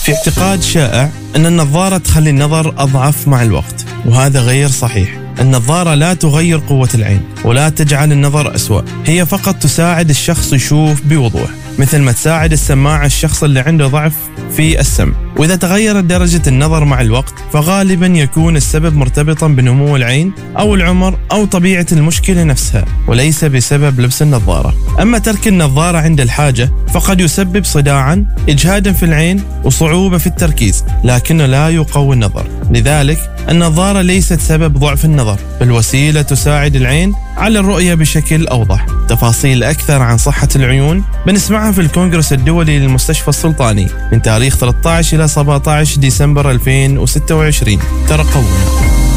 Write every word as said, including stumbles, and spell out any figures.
في اعتقاد شائع أن النظارة تخلي النظر أضعف مع الوقت، وهذا غير صحيح. النظارة لا تغير قوة العين ولا تجعل النظر أسوأ، هي فقط تساعد الشخص يشوف بوضوح، مثل ما تساعد السماعة الشخص اللي عنده ضعف في السمع. وإذا تغيرت درجة النظر مع الوقت فغالبا يكون السبب مرتبطا بنمو العين أو العمر أو طبيعة المشكلة نفسها، وليس بسبب لبس النظارة. أما ترك النظارة عند الحاجة فقد يسبب صداعا، إجهادا في العين وصعوبة في التركيز، لكنه لا يقوي النظر. لذلك النظارة ليست سبب ضعف النظر، بل وسيلة تساعد العين على الرؤية بشكل أوضح. تفاصيل أكثر عن صحة العيون بنسمعها في الكونغرس الدولي للمستشفى السلطاني من تاريخ ثلاثة عشر إلى سبعة عشر ديسمبر ألفين وستة وعشرين. ترقبونا.